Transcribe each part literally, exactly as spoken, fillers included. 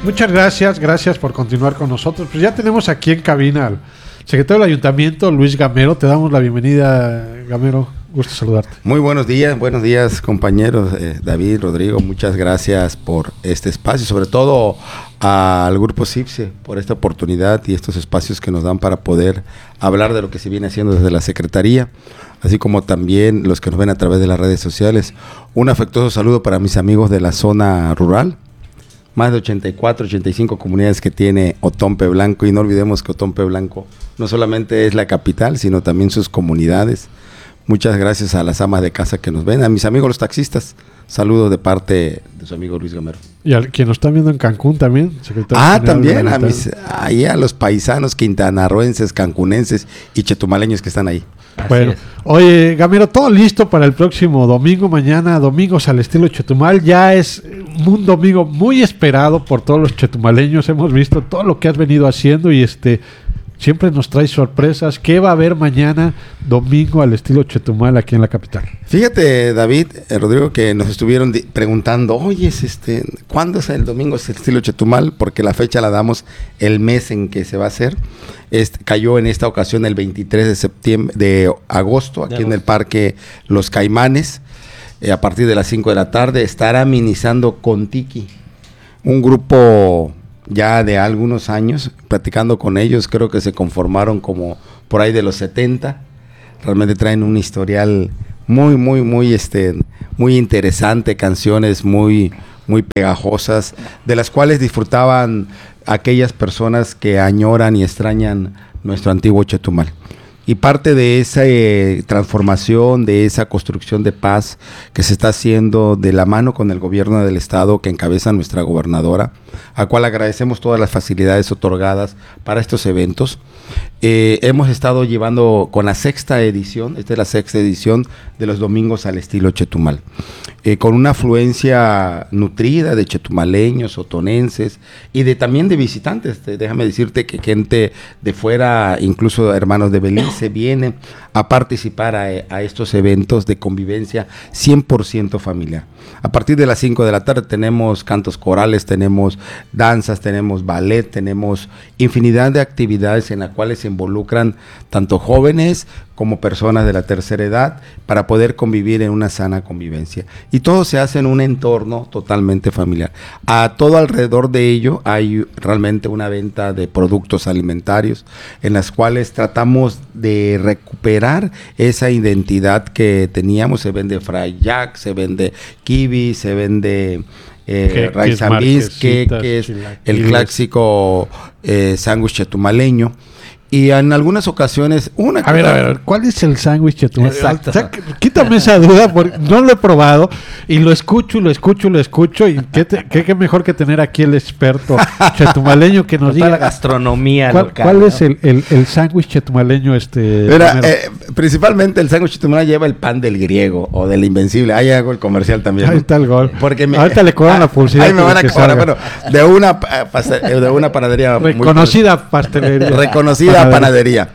Muchas gracias, gracias por continuar con nosotros. Pues ya tenemos aquí en cabina al secretario del Ayuntamiento, Luis Gamero. Te damos la bienvenida, Gamero. Gusto saludarte. Muy buenos días, buenos días compañeros, eh, David, Rodrigo, muchas gracias por este espacio, sobre todo al Grupo CIPSE por esta oportunidad y estos espacios que nos dan para poder hablar de lo que se viene haciendo desde la Secretaría, así como también los que nos ven a través de las redes sociales. Un afectuoso saludo para mis amigos de la zona rural, más de ochenta y cuatro, ochenta y cinco comunidades que tiene Otompe Blanco, y no olvidemos que Otompe Blanco no solamente es la capital, sino también sus comunidades. Muchas gracias a las amas de casa que nos ven, a mis amigos los taxistas. Saludos de parte de su amigo Luis Gamero. Y a quien nos está viendo en Cancún también. Ah, también, a mis, ahí a los paisanos quintanarroenses, cancunenses y chetumaleños que están ahí. Así bueno, es. Oye, Gamero, todo listo para el próximo domingo, mañana, domingos al estilo Chetumal. Ya es un domingo muy esperado por todos los chetumaleños. Hemos visto todo lo que has venido haciendo y este... siempre nos trae sorpresas. ¿Qué va a haber mañana, domingo, al estilo Chetumal aquí en la capital? Fíjate, David, eh, Rodrigo, que nos estuvieron di- preguntando, oye, este, ¿cuándo es el domingo es el estilo Chetumal? Porque la fecha la damos el mes en que se va a hacer. Este, cayó en esta ocasión el veintitrés de septiembre, de agosto, aquí de en el Parque Los Caimanes, eh, a partir de las cinco de la tarde. Estará amenizando Contiki, un grupo ya de algunos años, platicando con ellos, creo que se conformaron como por ahí de los setenta. Realmente traen un historial muy, muy, muy, este, muy interesante, canciones muy, muy pegajosas, de las cuales disfrutaban aquellas personas que añoran y extrañan nuestro antiguo Chetumal. Y parte de esa eh, transformación, de esa construcción de paz que se está haciendo de la mano con el gobierno del estado que encabeza nuestra gobernadora, a cual agradecemos todas las facilidades otorgadas para estos eventos. Eh, hemos estado llevando con la sexta edición, esta es la sexta edición de los domingos al estilo Chetumal, eh, con una afluencia nutrida de chetumaleños, otonenses y de también de visitantes. Te, déjame decirte que gente de fuera, incluso hermanos de Belice, vienen a participar a, a estos eventos de convivencia cien por ciento familiar. A partir de las cinco de la tarde tenemos cantos corales, tenemos danzas, tenemos ballet, tenemos infinidad de actividades en las cuales se involucran tanto jóvenes como personas de la tercera edad para poder convivir en una sana convivencia. Y todo se hace en un entorno totalmente familiar. A todo alrededor de ello hay realmente una venta de productos alimentarios en las cuales tratamos de recuperar esa identidad que teníamos. Se vende Fry Jack, se vende kiwi, se vende eh, rice and beans, que, que es el clásico eh, sándwich chetumaleño. Y en algunas ocasiones, una... A ver, a ver, ¿cuál es el sándwich chetumal? Exacto. O sea, quítame esa duda, porque no lo he probado y lo escucho, lo escucho, lo escucho. Y qué, te, qué, qué mejor que tener aquí el experto chetumaleño que nos diga la gastronomía ¿cuál, local. ¿Cuál ¿no? es el, el, el sándwich chetumaleño? Este, Mira, eh, principalmente el sándwich chetumal lleva el pan del griego o del invencible. Ahí hago el comercial también. Ahí está el gol. Porque me, ahorita le cobran la publicidad. Ahí me van a cobrar, bueno, de una, de una panadería reconocida muy, pastelería. Reconocida panadería. panadería.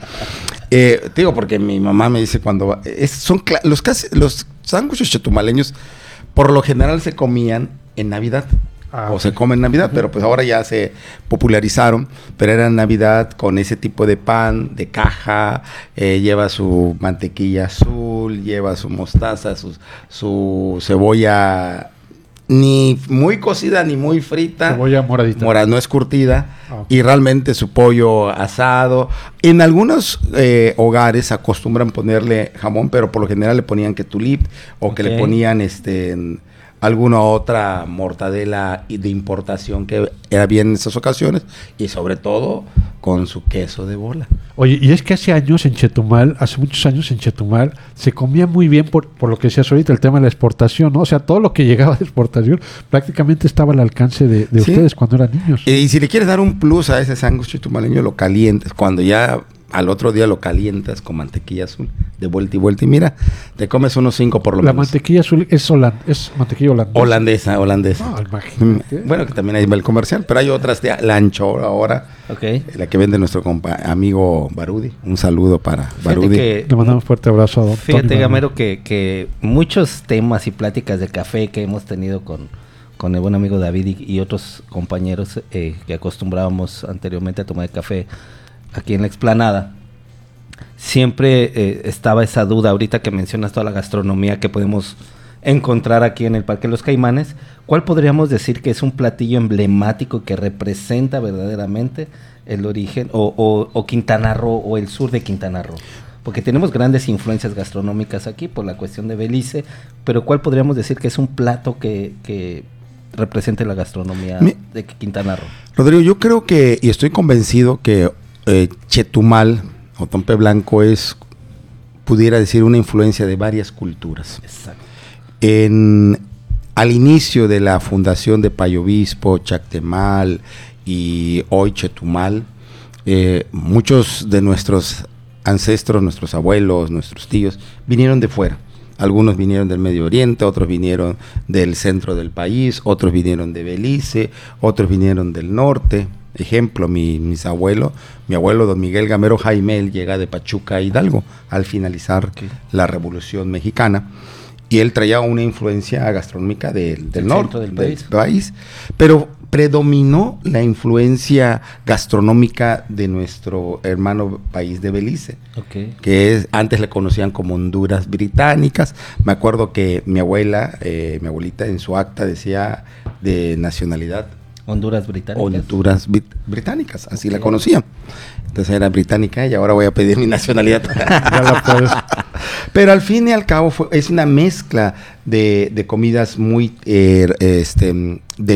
Eh, digo, porque mi mamá me dice cuando... Es, son los, los sándwiches chetumaleños por lo general se comían en Navidad. Ah, o okay. se come en Navidad, uh-huh. pero pues ahora ya se popularizaron, pero era en Navidad con ese tipo de pan de caja, eh, lleva su mantequilla azul, lleva su mostaza, su, su cebolla ni muy cocida ni muy frita, cebolla moradita, mora, no es curtida, ah, okay. y realmente su pollo asado. En algunos eh, hogares acostumbran ponerle jamón, pero por lo general le ponían ketchup o okay. que le ponían este... En, alguna otra mortadela de importación que era bien en esas ocasiones, y sobre todo con su queso de bola. Oye, y es que hace años en Chetumal, hace muchos años en Chetumal, se comía muy bien por, por lo que decías ahorita, el tema de la exportación, ¿no? O sea, todo lo que llegaba de exportación prácticamente estaba al alcance de, de ¿sí? ustedes cuando eran niños. Y, y si le quieres dar un plus a ese sándwich chetumaleño, lo calientes, cuando ya... al otro día lo calientas con mantequilla azul, de vuelta y vuelta, y mira, te comes unos cinco por lo la menos. La mantequilla azul es, holand es mantequilla holandesa. Holandesa, holandesa. No, imagínate. Bueno, que también hay el comercial, pero hay otras de lancho ahora, okay. la que vende nuestro compa amigo Barudi. Un saludo para fíjate Barudi. Que, Le mandamos un fuerte abrazo a don Fíjate, Tony Gamero, que, que muchos temas y pláticas de café que hemos tenido con... con el buen amigo David y, y otros compañeros eh, que acostumbrábamos anteriormente a tomar café aquí en la explanada, siempre eh, estaba esa duda, ahorita que mencionas toda la gastronomía que podemos encontrar aquí en el Parque Los Caimanes, ¿cuál podríamos decir que es un platillo emblemático que representa verdaderamente el origen, o, o, o Quintana Roo, o el sur de Quintana Roo? Porque tenemos grandes influencias gastronómicas aquí por la cuestión de Belice, pero ¿cuál podríamos decir que es un plato que, que represente la gastronomía Mi, de Quintana Roo? Rodrigo, yo creo que, y estoy convencido que eh, Chetumal o Tompe Blanco es, pudiera decir, una influencia de varias culturas. Exacto. En, al inicio de la fundación de Payo Obispo, Chactemal y hoy Chetumal, eh, muchos de nuestros ancestros, nuestros abuelos, nuestros tíos, vinieron de fuera. Algunos vinieron del Medio Oriente, otros vinieron del centro del país, otros vinieron de Belice, otros vinieron del norte. Ejemplo, mi, mis abuelos, mi abuelo don Miguel Gamero Jaime, él llega de Pachuca a Hidalgo al finalizar okay. la Revolución Mexicana. Y él traía una influencia gastronómica de, del, del norte del país. del país, pero predominó la influencia gastronómica de nuestro hermano país de Belice, okay. que es, antes le conocían como Honduras Británicas. Me acuerdo que mi abuela, eh, mi abuelita en su acta decía de nacionalidad Honduras Británicas. Honduras brit- Británicas, así okay. la conocían. Entonces era británica y ahora voy a pedir mi nacionalidad. Ya la puedes. Pero al fin y al cabo fue, es una mezcla de, de comidas muy eh, este, de